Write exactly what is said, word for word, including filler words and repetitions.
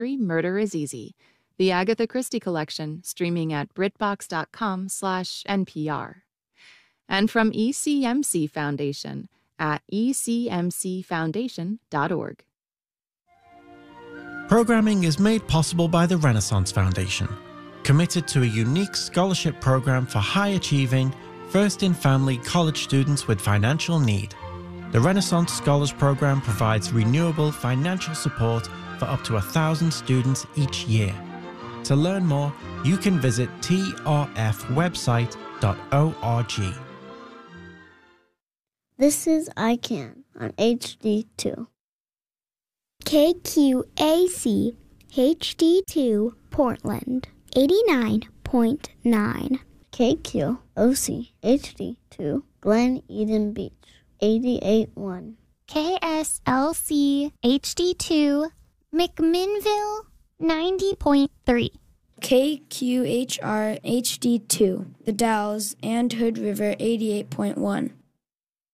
Murder is Easy, the Agatha Christie collection, streaming at britbox.com slash NPR. And from E C M C Foundation at e c m c foundation dot org. Programming is made possible by the Renaissance Foundation, committed to a unique scholarship program for high-achieving, first-in-family college students with financial need. The Renaissance Scholars Program provides renewable financial support for up to a thousand students each year. To learn more, you can visit t r f website dot org. This is I Can on H D two. K Q A C H D two Portland, eighty-nine point nine. K Q O C H D two Glen Eden Beach, eighty-eight point one. K S L C H D two McMinnville, ninety point three. K Q H R H D two The Dalles and Hood River, eighty-eight point one.